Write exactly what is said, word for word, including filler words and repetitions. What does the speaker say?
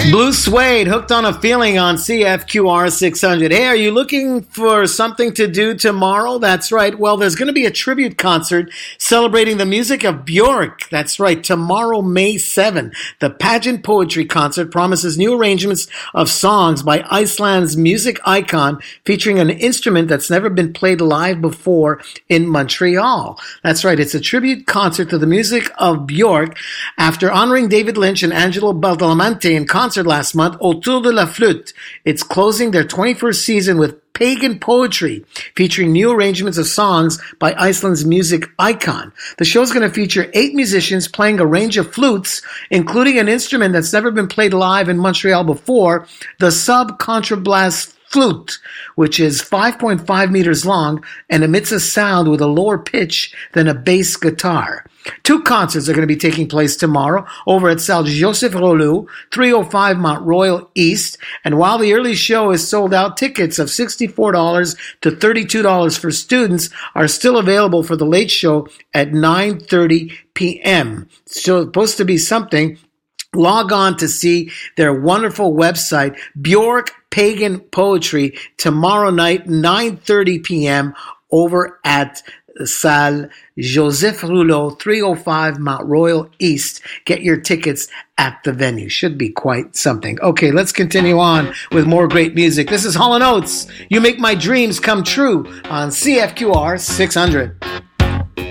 Blue Suede, Hooked on a Feeling on C F Q R six hundred. Hey, are you looking for something to do tomorrow? That's right. Well, there's going to be a tribute concert celebrating the music of Björk. That's right. Tomorrow, May seventh, the Pageant Poetry Concert promises new arrangements of songs by Iceland's music icon featuring an instrument that's never been played live before in Montreal. That's right. It's a tribute concert to the music of Björk after honoring David Lynch and Angelo Badalamenti in concert last month, Autour de la Flûte. It's closing their twenty-first season with Pagan Poetry, featuring new arrangements of songs by Iceland's music icon. The show is going to feature eight musicians playing a range of flutes, including an instrument that's never been played live in Montreal before, the sub-contrabass flute, which is five point five meters long and emits a sound with a lower pitch than a bass guitar. Two concerts are going to be taking place tomorrow over at Salle Joseph Rollou, three oh five Mount Royal East. And while the early show is sold out, tickets of sixty-four dollars to thirty-two dollars for students are still available for the late show at nine thirty p.m. So it's supposed to be something. Log on to see their wonderful website, Björk Pagan Poetry, tomorrow night, nine thirty p.m. over at Salle Joseph Rouleau, three oh five Mount Royal East. Get your tickets at the venue. Should be quite something. Okay, let's continue on with more great music. This is Hall and Oates. You Make My Dreams Come True on C F Q R six hundred.